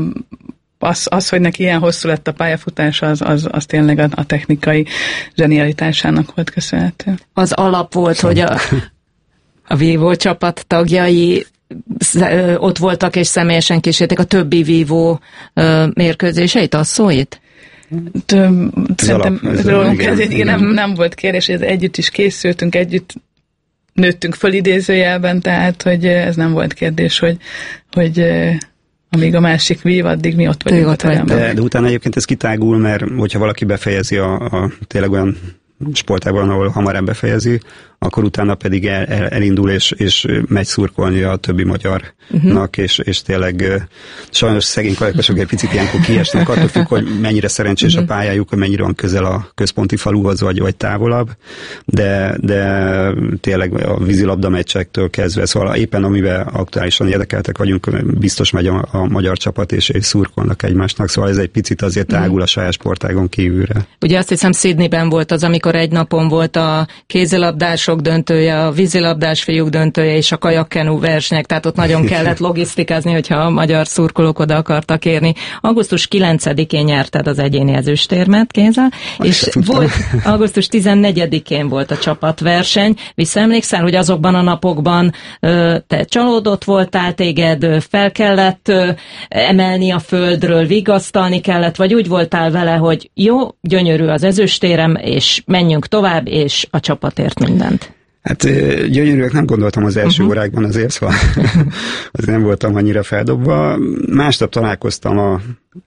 az, hogy neki ilyen hosszú lett a pályafutás, az tényleg a technikai zsenialitásának volt köszönhető. Az alap volt, hogy a vívó csapat tagjai ott voltak és személyesen kísérték a többi vívó mérkőzéseit, a szóit? Szerintem nem volt kérdés, ez együtt is készültünk, együtt nőttünk föl idézőjelben, tehát hogy ez nem volt kérdés, hogy amíg a másik vív, addig mi ott vagyunk a teremben. De utána egyébként ez kitágul, mert hogyha valaki befejezi a tényleg olyan sportágban, ahol hamarabb befejezi, akkor utána pedig elindul és megy szurkolni a többi magyarnak, és tényleg sajnos szegény kalaposok egy picit ilyenkor kiesnek, attól függ, hogy mennyire szerencsés a pályájuk, hogy mennyire van közel a központi faluhoz, vagy távolabb, de tényleg a vízilabda meccsektől kezdve, szóval éppen amivel aktuálisan érdekeltek vagyunk, biztos megy a magyar csapat, és szurkolnak egymásnak, szóval ez egy picit azért tágul a saját sportágon kívülre. Ugye azt hiszem Sydneyben volt az, amikor egy napon volt a kézilabdások döntője, a vízilabdás fiúk döntője és a kajakkenu versenyek, tehát ott nagyon kellett logisztikázni, hogyha a magyar szurkolók oda akartak érni. Augusztus 9-én nyerted az egyéni ezüstérmet, Géza, és volt, augusztus 14-én volt a csapatverseny. Visszaemlékszel, hogy azokban a napokban te csalódott voltál, téged fel kellett emelni a földről, vigasztalni kellett, vagy úgy voltál vele, hogy jó, gyönyörű az ezüstérem, és menjünk tovább, és a csapatért mindent. Hát gyönyörűek nem gondoltam az első órákban azért, szóval azért nem voltam annyira feldobva. Másnap találkoztam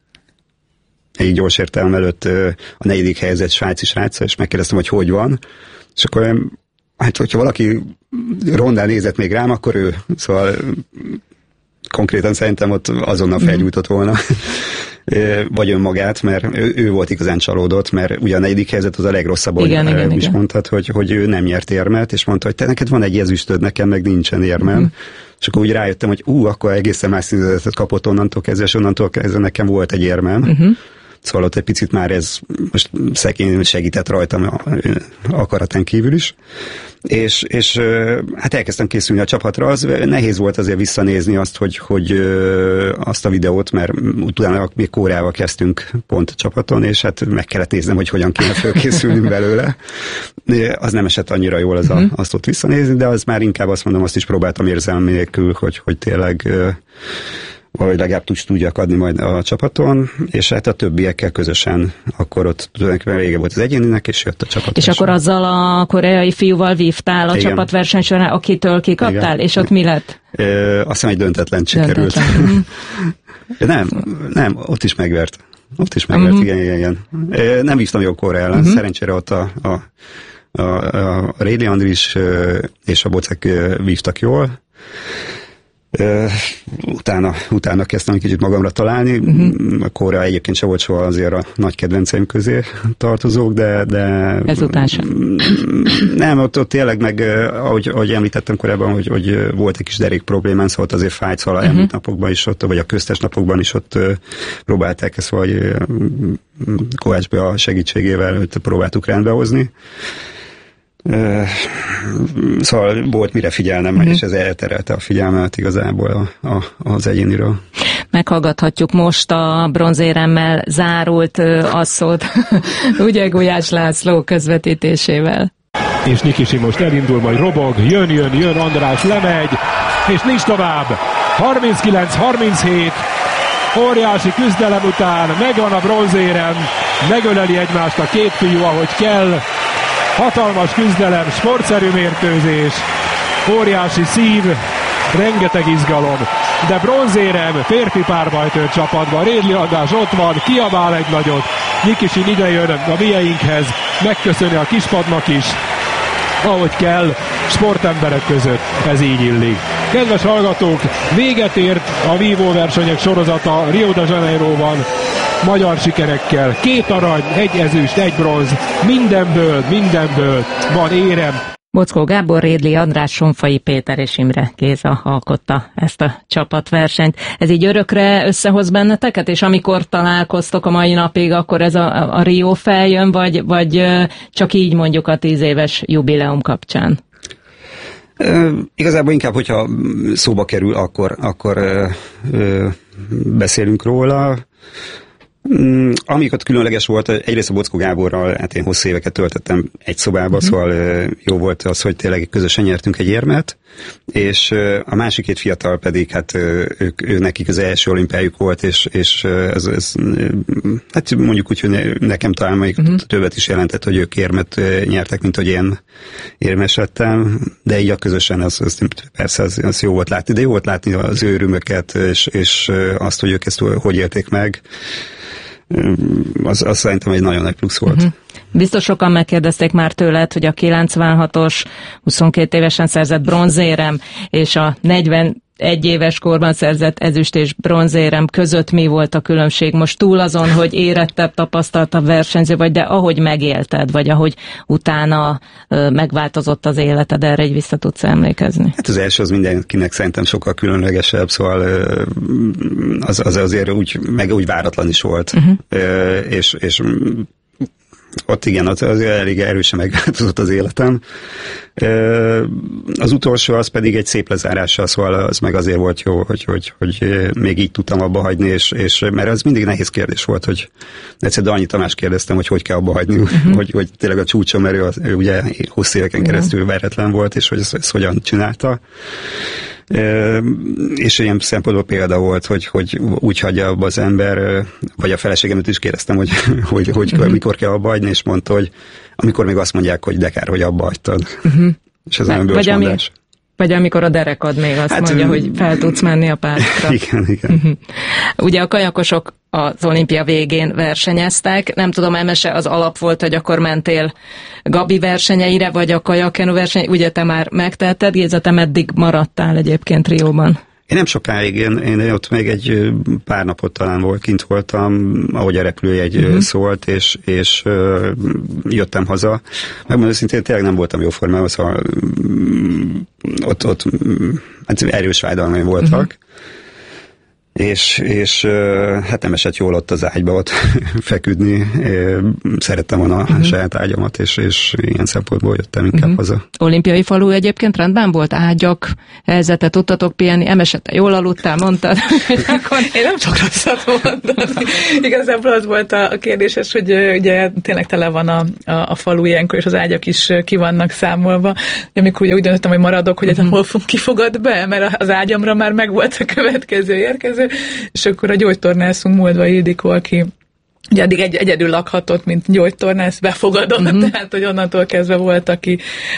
egy gyors értelem előtt a 4. helyezett svájci sráccal, és megkérdeztem, hogy van. És akkor hát, hogyha valaki rondán nézett még rám, akkor ő. Szóval konkrétan szerintem ott azonnal felgyújtott volna. Vagy önmagát, mert ő volt igazán csalódott, mert ugye a 4. helyzet az a legrosszabb, igen, is mondtad, hogy ő nem nyert érmet, és mondta, hogy te neked van egy ezüstöd, nekem meg nincsen érmem. És akkor úgy rájöttem, hogy akkor egészen más színezetet kapott onnantól kezdve, és onnantól kezdve nekem volt egy érmem. Szóval ott egy picit már ez most szegény segített rajtam akaratán kívül is. És hát elkezdtem készülni a csapatra. Az nehéz volt azért visszanézni azt, hogy azt a videót, mert utána még Koreával kezdtünk pont a csapaton, és hát meg kellett néznem, hogy hogyan kéne fölkészülni belőle. Az nem esett annyira jól azt ott visszanézni, de az már inkább azt mondom, azt is próbáltam érzelem nélkül, hogy tényleg valahogy legalább tudjak adni majd a csapaton, és hát a többiekkel közösen akkor ott tulajdonképpen vége volt az egyéninek, és jött a csapatverseny. És akkor azzal a koreai fiúval vívtál a csapatverseny során, akitől kikaptál, és ott mi lett? Azt hiszem, egy döntetlen sikerült. Nem, ott is megvert. Igen. Nem vívtam jó Korea ellen, szerencsére ott a Réli Andris és a Bocek vívtak jól. Utána kezdtem egy kicsit magamra találni. A kóra egyébként se volt soha azért a nagy kedvenceim közé tartozók, de ezután sem. Nem, ott tényleg meg, ahogy említettem korábban, hogy volt egy kis derék problémám, szóval azért fájt, szóval elmúlt napokban is ott, vagy a köztes napokban is ott próbálták ezt, vagy Kovács Bea segítségével próbáltuk rendbehozni. Szóval volt mire figyelnem, és ez elterelte a figyelmet igazából az egyéniről. Meghallgathatjuk most a bronzéremmel zárult asszót, ugye Gulyás László közvetítésével. És Nikisi most elindul, majd robog, jön, András lemegy, és nincs tovább. 39-37, óriási küzdelem után megvan a bronzérem, megöleli egymást a két fiú, ahogy kell. Hatalmas küzdelem, sportszerű mérkőzés, óriási szív, rengeteg izgalom, de bronzérem férfi párbajtőr csapatban, Rédli András ott van, kiabál egy nagyot, Nikisin idejön a mieinkhez, megköszöni a kispadnak is, ahogy kell, sportemberek között, ez így illik. Kedves hallgatók, véget ért a vívó versenyek sorozata Rio de Janeiroban, magyar sikerekkel, 2 arany, 1 ezüst, 1 bronz, mindenből van érem. Bockó Gábor, Rédli András, Sonfai Péter és Imre Géza alkotta ezt a csapatversenyt. Ez így örökre összehoz benneteket, és amikor találkoztok a mai napig, akkor ez a Rio feljön, vagy csak így mondjuk a 10 éves jubileum kapcsán? Igazából inkább, hogyha szóba kerül, akkor beszélünk róla. Amikor különleges volt, egyrészt a Bockó Gáborral, hát én hosszú éveket töltöttem egy szobába, szóval jó volt az, hogy tényleg közösen nyertünk egy érmet, és a másik 2 fiatal pedig, hát ők nekik az első olimpiájuk volt, és ez hát mondjuk úgy, hogy nekem talán még többet is jelentett, hogy ők érmet nyertek, mint hogy én érmes lettem, de így a közösen persze az jó volt látni, de jó volt látni az ő örömöket, és azt, hogy ők ezt hogy élték meg. Az szerintem egy nagyon nagy plusz volt. Biztos sokan megkérdezték már tőled, hogy a 96-os 22 évesen szerzett bronzérem és a 41 éves korban szerzett ezüst és bronzérem között mi volt a különbség? Most túl azon, hogy érettebb, tapasztaltabb versenyző vagy, de ahogy megélted, vagy ahogy utána megváltozott az életed, erre egy vissza tudsz emlékezni? Hát az első az mindenkinek szerintem sokkal különlegesebb, szóval az azért úgy váratlan is volt. És ott igen, az elég erősen megváltozott az életem. Az utolsó az pedig egy szép lezárással, szóval az meg azért volt jó, hogy még így tudtam abba hagyni, és mert az mindig nehéz kérdés volt, hogy egyszer Danyi Tamás kérdeztem, hogy kell abba hagyni, hogy tényleg a csúcson, mert ő ugye hosszú éveken keresztül veretlen volt, és hogy ezt hogyan csinálta. És ilyen szempontból példa volt, hogy úgy hagyja abba az ember, vagy a feleségemet is kérdeztem, hogy mikor kell abba hagyni, és mondta, hogy amikor még azt mondják, de kár, hogy abba hagytad. És ez nem bölcs mondás. Vagy amikor a derekad még azt mondja, hogy fel tudsz menni a pártra. Igen. Ugye a kajakosok az olimpia végén versenyeztek. Nem tudom, Emese az alap volt, hogy akkor mentél Gabi versenyeire, vagy a kajakkenu verseny. Ugye te már megtetted, Géza, te meddig maradtál egyébként Rióban? Én nem sokáig, én ott még egy pár napot talán kint voltam, ahogy a repülőjegy szólt, és jöttem haza. Megmondom őszintén, tényleg nem voltam jó formában, szóval ott hát erős vágyalmaim voltak. És hát nem esett jól ott az ágyba ott feküdni. Szerettem volna a saját ágyamat, és ilyen szempontból jöttem inkább haza. Olimpiai falu egyébként rendben volt? Ágyak, helyzetet tudtatok pihenni? Emesete jól aludtál, mondtad? Én nem csak rosszat mondani. Igazából az volt a kérdéses, hogy ugye tényleg tele van a falu ilyenkor, és az ágyak is ki vannak számolva. Amikor ugye úgy döntöttem, hogy maradok, hogy hol kifogad be, mert az ágyamra már megvolt a következő érkező, és akkor a gyógytornászunk Moldvai Ildikó, aki ugye addig egyedül lakhatott, mint gyógytorna, ezt befogadott, tehát, hogy onnantól kezdve volt, aki,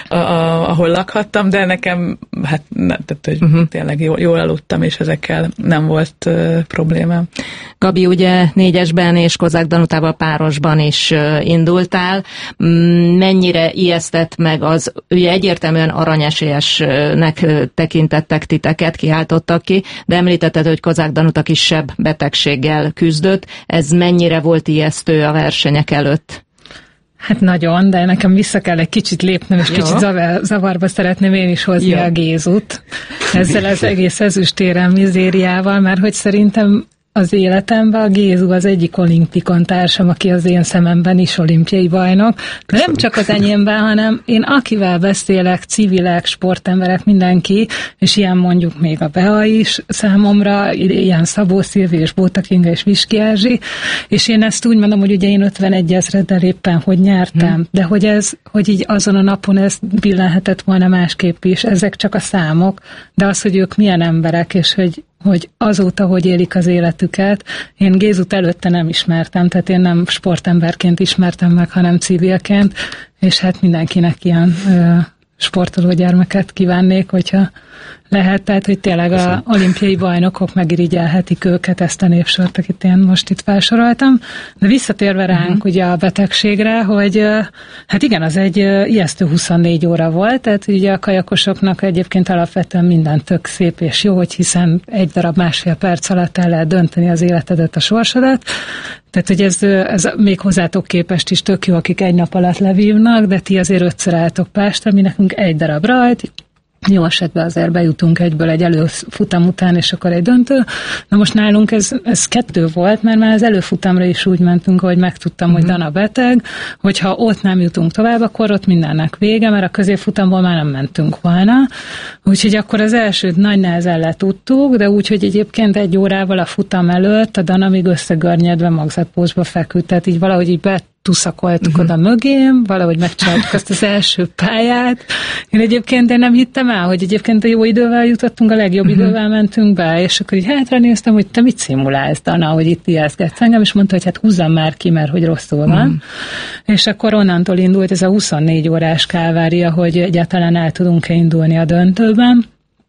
ahol lakhattam, de nekem, hát tehát, hogy tényleg jól aludtam, és ezekkel nem volt problémám. Gabi, ugye 4-esben és Kozák Danutával párosban is indultál. Mennyire ijesztett meg az, ugye egyértelműen aranyesélyesnek tekintettek titeket, kiáltottak ki, de említetted, hogy Kozák Danuta kisebb betegséggel küzdött. Ez mennyire volt ijesztő a versenyek előtt? Hát nagyon, de nekem vissza kell egy kicsit lépnem, és kicsit zavarba szeretném én is hozni a Gézut. Ezzel az egész ezüstérem mizériával, mert hogy szerintem az életemben a Gézu az egyik olimpikon társam, aki az én szememben is olimpiai bajnok. De nem csak az enyémben, hanem én akivel beszélek, civilek, sportemberek, mindenki, és ilyen mondjuk még a Bea is számomra, ilyen Szabó Szilvi és Bóta Kinga és Viski Erzsi, és én ezt úgy mondom, hogy ugye én 51 ezreddel éppen, hogy nyertem, de hogy így azon a napon ez billenhetett volna másképp is, ezek csak a számok, de az, hogy ők milyen emberek, és hogy azóta, hogy élik az életüket, én Gézut előtte nem ismertem, tehát én nem sportemberként ismertem meg, hanem civilként, és hát mindenkinek ilyen sportoló gyermeket kívánnék, hogyha lehet, tehát, hogy tényleg az olimpiai bajnokok megirigyelhetik őket, ezt a népsort, akit én most itt felsoroltam. De visszatérve ránk ugye a betegségre, hogy hát igen, az egy ijesztő 24 óra volt, tehát ugye a kajakosoknak egyébként alapvetően minden tök szép és jó, hogy hiszen egy darab 1,5 perc alatt el lehet dönteni az életedet, a sorsodat. Tehát, hogy ez még hozzátok képest is tök jó, akik egy nap alatt levívnak, de ti azért 5-ször álltok Pestre, mi nekünk egy darab rajt, jó esetben azért bejutunk egyből egy előfutam után, és akkor egy döntő. Na most nálunk ez 2 volt, mert már az előfutamra is úgy mentünk, hogy megtudtam, hogy Dana beteg, hogyha ott nem jutunk tovább, akkor ott mindennek vége, mert a középfutamból már nem mentünk volna. Úgyhogy akkor az elsőt nagy nehezen letudtuk, de úgy, hogy egyébként 1 órával a futam előtt a Dana még összegörnyedve magzatpózsba feküdt, tehát így valahogy így tuszakoltuk oda mögém, valahogy megcsináltuk azt az első pályát. Én egyébként nem hittem el, hogy egyébként a jó idővel jutottunk, a legjobb idővel mentünk be, és akkor így hátra néztem, hogy te mit szimulálsz, Dana, hogy itt ijeszgetsz engem, és mondta, hogy hát húzzam már ki, mert hogy rosszul van. És akkor onnantól indult ez a 24 órás kálvária, hogy egyáltalán el tudunk-e indulni a döntőben.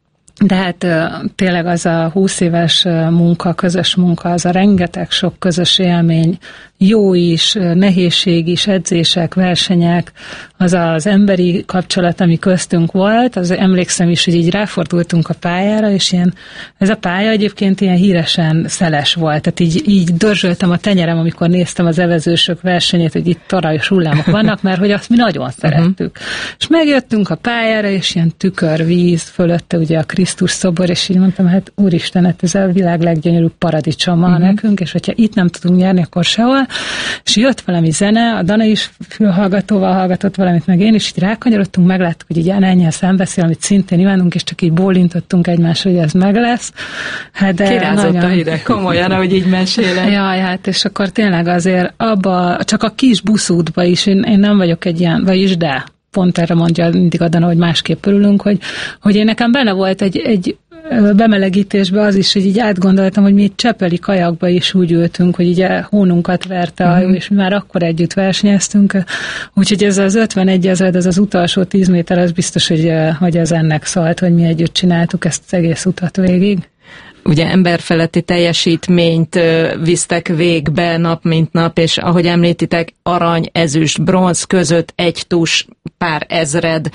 De hát tényleg az a 20 éves munka, közös munka, az a rengeteg sok közös élmény, jó is, nehézség is, edzések, versenyek, az az emberi kapcsolat, ami köztünk volt, az emlékszem is, hogy így ráfordultunk a pályára, és ez a pálya egyébként ilyen híresen szeles volt, tehát így dörzsöltem a tenyerem, amikor néztem az evezősök versenyét, hogy itt tarajos hullámok vannak, mert hogy azt mi nagyon szerettük. És megjöttünk a pályára, és ilyen tükörvíz fölötte ugye a Krisztus szobor, és így mondtam, hát úristen, hát ez a világ leggyönyörűbb paradicsoma nekünk, és hogyha itt nem tudunk nyerni, akkor sehol. És jött valami zene, a Dana is fülhallgatóval hallgatott valamit, meg én is így rákanyarodtunk, megláttuk, hogy így ennyien szembeszél, amit szintén imádunk, és csak így bólintottunk egymásra, hogy ez meg lesz. Hát de kirázott nagyon... a hideg, komolyan, ahogy így mesélek. Jaj, hát és akkor tényleg azért csak a kis buszútba is, én nem vagyok egy ilyen, vagyis de pont erre mondja mindig a Dana, hogy másképp örülünk, hogy én nekem benne volt egy bemelegítésbe az is, hogy így átgondoltam, hogy mi itt Csepeli kajakba is úgy ültünk, hogy így a hónunkat verte a hajó, és mi már akkor együtt versenyeztünk. Úgyhogy ez az 51 ezred, ez az utolsó 10 méter, az biztos, hogy ez ennek szólt, hogy mi együtt csináltuk ezt az egész utat végig. Ugye emberfeletti teljesítményt visztek végbe nap mint nap, és ahogy említitek, arany, ezüst, bronz között egy tus, pár ezred,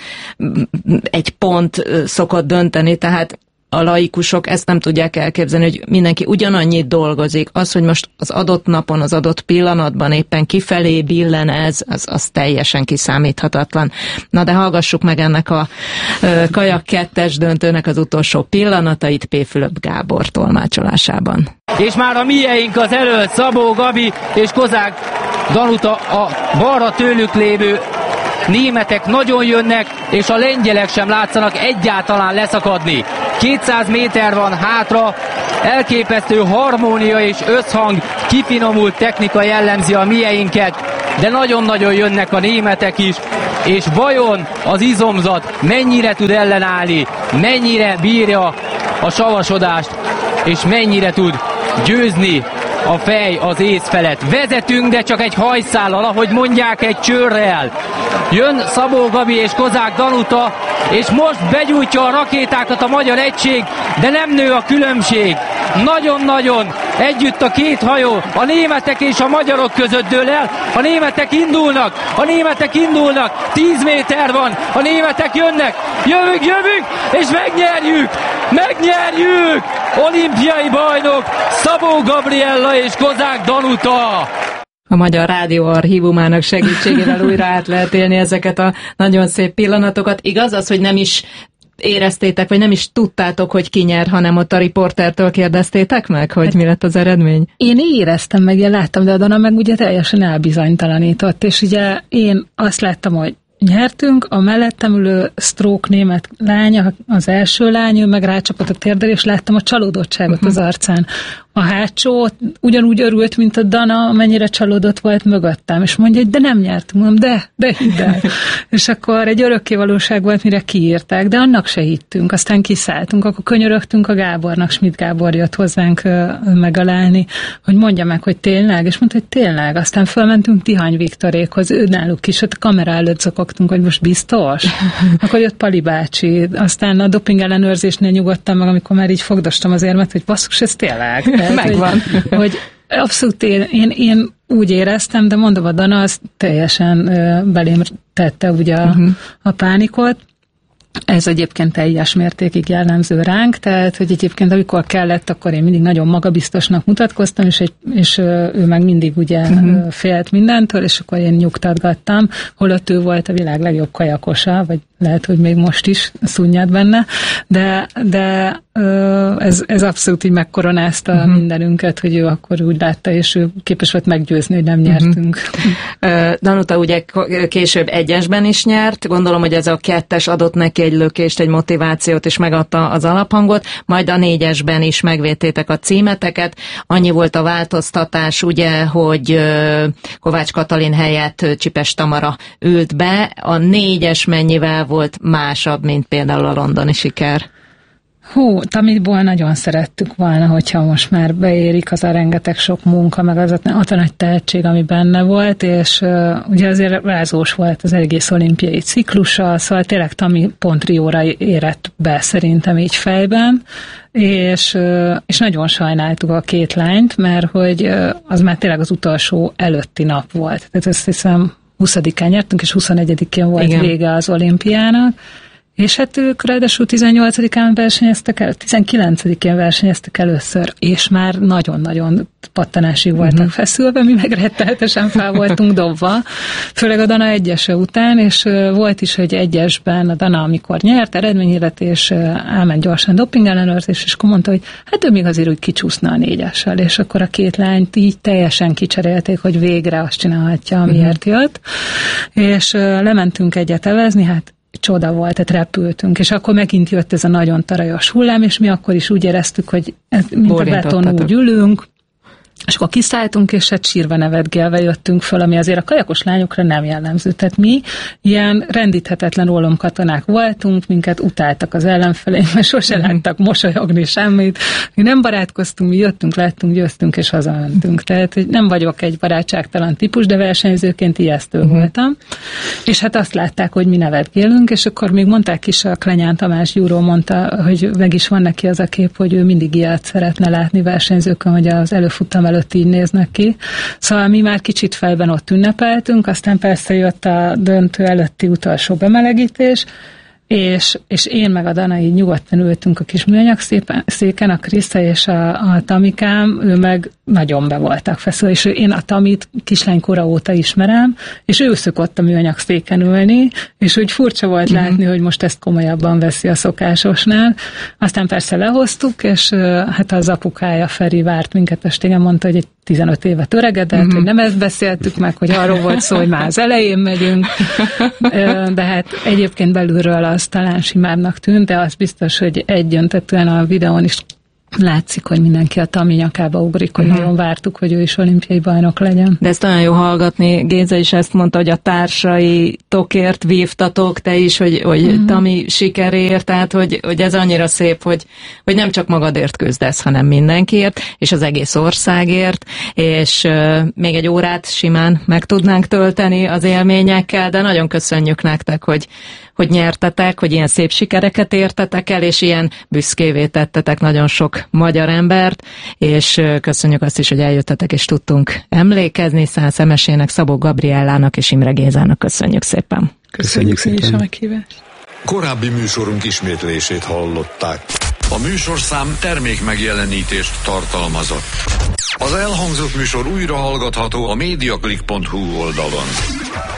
egy pont szokott dönteni, tehát a laikusok ezt nem tudják elképzelni, hogy mindenki ugyanannyit dolgozik. Az, hogy most az adott napon, az adott pillanatban éppen kifelé billen ez, az teljesen kiszámíthatatlan. Na de hallgassuk meg ennek a kajak 2-es döntőnek az utolsó pillanatait P. Fülöp Gábor tolmácsolásában. És már a mieink az előtt, Szabó Gabi és Kozák Danuta, a balra tőlük lévő németek nagyon jönnek, és a lengyelek sem látszanak egyáltalán leszakadni. 200 méter van hátra, elképesztő harmónia és összhang, kifinomult technika jellemzi a mieinket, de nagyon-nagyon jönnek a németek is, és vajon az izomzat mennyire tud ellenállni, mennyire bírja a savasodást, és mennyire tud győzni a fej az ész felett. Vezetünk, de csak egy hajszállal, ahogy mondják, egy csőrrel. Jön Szabó Gabi és Kozák Danuta, és most begyújtja a rakétákat a magyar egység, de nem nő a különbség. Nagyon-nagyon együtt a két hajó, a németek és a magyarok között dől el. A németek indulnak, 10 méter van, a németek jönnek, jövünk, és megnyerjük! Olimpiai bajnok Szabó Gabriella és Kozák Danuta! A Magyar Rádió archívumának segítségével újra át lehet élni ezeket a nagyon szép pillanatokat. Igaz az, hogy nem is éreztétek, vagy nem is tudtátok, hogy ki nyer, hanem ott a riportertől kérdeztétek meg, hogy mi lett az eredmény? Én éreztem meg, én láttam, de a Dana meg ugye teljesen elbizonytalanított, és ugye én azt láttam, hogy nyertünk, a mellettem ülő stroke német lánya, az első lány, ő meg rácsapott a térdre, és láttam a csalódottságot az arcán. A hátsó ugyanúgy örült, mint a Dana, amennyire csalódott volt mögöttem, és mondja, hogy de nem nyertünk, mondom, de hidd el. És akkor egy örökké valóság volt, mire kiírták, de annak se hittünk, aztán kiszálltunk, akkor könyörögtünk a Gábornak, Schmidt Gábor jött hozzánk megalálni, hogy mondja meg, hogy tényleg, és mondta, hogy tényleg, aztán fölmentünk Tihany Viktorékhoz, ő náluk is, ott a kamera előtt zokogtunk, hogy most biztos? Akkor jött Pali bácsi, aztán a doping ellenőrzésnél nyugodtam meg, amikor már így fogdostam az érmet, hogy basszus, ez tényleg. Megvan. Hogy abszolút én úgy éreztem, de mondom, a Dana az teljesen belém tette ugye a pánikot. Ez egyébként teljes mértékig jellemző ránk, tehát, hogy egyébként amikor kellett, akkor én mindig nagyon magabiztosnak mutatkoztam, és ő meg mindig ugye félt mindentől, és akkor én nyugtatgattam, holott ő volt a világ legjobb kajakosa, vagy lehet, hogy még most is szunnyad benne, de ez abszolút így megkoronázta mindenünket, hogy ő akkor úgy látta, és ő képes volt meggyőzni, hogy nem nyertünk. Danuta ugye később egyesben is nyert, gondolom, hogy ez a 2-es adott neki egy lökést, egy motivációt, és megadta az alaphangot, majd a 4-esben is megvédtétek a címeteket. Annyi volt a változtatás, ugye, hogy Kovács Katalin helyett Csipes Tamara ült be. A 4-es mennyivel volt másabb, mint például a londoni siker? Tamitból nagyon szerettük volna, hogyha most már beérik az a rengeteg sok munka, meg az a nagy tehetség, ami benne volt, és ugye azért rázós volt az egész olimpiai ciklusa, szóval tényleg Tami pont Rióra érett be szerintem így fejben, és nagyon sajnáltuk a két lányt, mert hogy az már tényleg az utolsó előtti nap volt. Tehát azt hiszem 20-án nyertünk, és 21-én volt vége az olimpiának, és hát ők ráadásul 18-án versenyeztek el, 19-én versenyeztek először, és már nagyon-nagyon pattanásig voltak feszülve, mi meg rettenetesen fel voltunk dobva, főleg a Dana egyese után, és volt is, hogy egyesben a Dana, amikor nyert eredményhirdetés, elment gyorsan doping ellenőrzés, és akkor mondta, hogy hát ő még azért úgy kicsúszna a 4-essel, és akkor a két lányt így teljesen kicserélték, hogy végre azt csinálhatja, amiért jött, és lementünk egyet evezni, hát csoda volt, tehát repültünk, és akkor megint jött ez a nagyon tarajos hullám, és mi akkor is úgy éreztük, hogy mint a beton úgy ülünk, és akkor kiszálltunk, és hát sírva nevetgélve jöttünk föl, ami azért a kajakos lányokra nem jellemző. Tehát mi ilyen rendíthetetlen ólomkatonák voltunk, minket utáltak az ellenfeleink, mert sose láttak mosolyogni semmit. Mi nem barátkoztunk, mi jöttünk, láttunk, győztünk, és hazamentünk. Tehát hogy nem vagyok egy barátságtalan típus, de versenyzőként ijesztő voltam. És hát azt látták, hogy mi nevetgélünk, és akkor még mondták is, a Klenyán Tamás Gyúró mondta, hogy meg is van neki az a kép, hogy ő mindig ilyet szeretne látni versenyzőkön, hogy az előfutam előtt így néznek ki. Szóval mi már kicsit fejben ott ünnepeltünk, aztán persze jött a döntő előtti utolsó bemelegítés, és én meg a Dana így nyugodtan ültünk a kis műanyag széken, a Krisza és a Tamikám, ő meg nagyon be voltak feszülve, és én a Tamit kislánykora óta ismerem, és ő szokott a műanyag széken ülni, és úgy furcsa volt látni, hogy most ezt komolyabban veszi a szokásosnál. Aztán persze lehoztuk, és hát az apukája Feri várt minket estégen, mondta, hogy egy 15 évet öregedett, hogy nem ezt beszéltük meg, hogy arról volt szó, hogy már az elején megyünk, de hát egyébként belülről az talán simábbnak tűnt, de az biztos, hogy egyöntetően a videón is látszik, hogy mindenki a Tami nyakába ugrik, hogy nagyon vártuk, hogy ő is olimpiai bajnok legyen. De ezt olyan jó hallgatni, Géza is ezt mondta, hogy a társaitokért vívtatok, te is, hogy Tami sikerért, tehát hogy ez annyira szép, hogy nem csak magadért küzdesz, hanem mindenkiért, és az egész országért, és még egy órát simán meg tudnánk tölteni az élményekkel, de nagyon köszönjük nektek, hogy nyertetek, hogy ilyen szép sikereket értetek el, és ilyen büszkévé tettetek nagyon sok magyar embert, és köszönjük azt is, hogy eljöttetek, és tudtunk emlékezni. Szász Emesének, Szabó Gabriellának és Imre Gézának köszönjük szépen. Köszönjük szépen a meghívást. Korábbi műsorunk ismétlését hallották. A műsorszám termék megjelenítést tartalmazott. Az elhangzott műsor újra hallgatható a mediaclick.hu oldalon.